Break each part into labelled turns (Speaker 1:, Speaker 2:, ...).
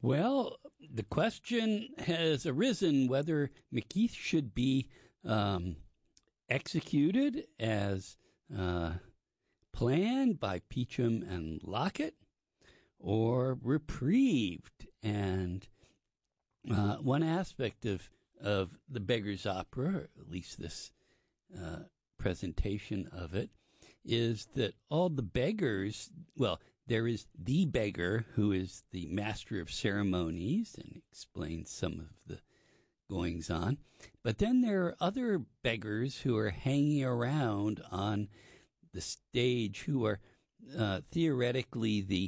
Speaker 1: Well, the question has arisen whether McKeith should be executed as planned by Peachum and Lockett or reprieved. And one aspect of the Beggar's Opera, at least this presentation of it, is that all the beggars, well, there is the beggar who is the master of ceremonies and explains some of the goings on. But then there are other beggars who are hanging around on the stage who are theoretically the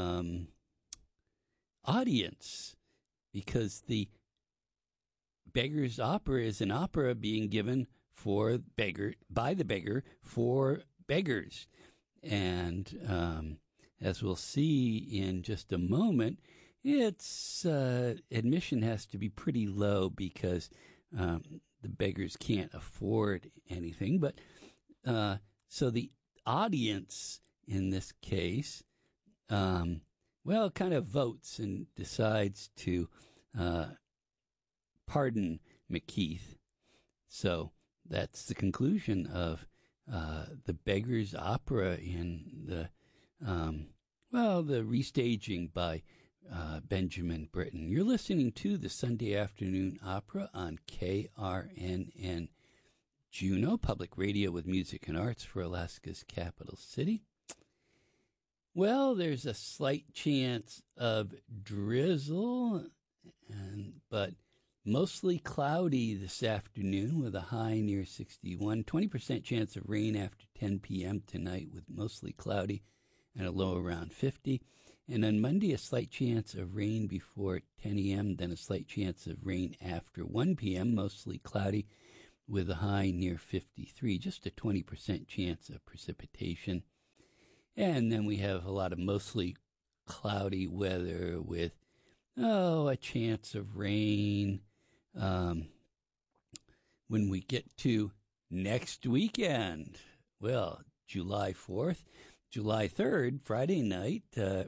Speaker 1: audience, because the Beggar's Opera is an opera being given by the beggar for beggars. And as we'll see in just a moment, its admission has to be pretty low because the beggars can't afford anything. But so the audience in this case, kind of votes and decides to pardon McKeith. So that's the conclusion of the Beggar's Opera in the restaging by Benjamin Britten. You're listening to the Sunday Afternoon Opera on KRNN Juneau, public radio with music and arts for Alaska's capital city. Well, there's a slight chance of drizzle, but mostly cloudy this afternoon with a high near 61. 20% chance of rain after 10 p.m. tonight with mostly cloudy and a low around 50. And on Monday, a slight chance of rain before 10 a.m., then a slight chance of rain after 1 p.m., mostly cloudy with a high near 53. Just a 20% chance of precipitation. And then we have a lot of mostly cloudy weather with, a chance of rain when we get to next weekend. Well, July 4th. July 3rd, Friday night,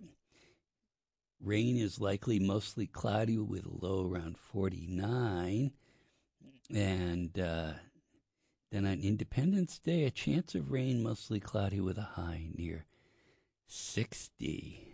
Speaker 1: rain is likely, mostly cloudy with a low around 49. And then on Independence Day, a chance of rain, mostly cloudy with a high near 60.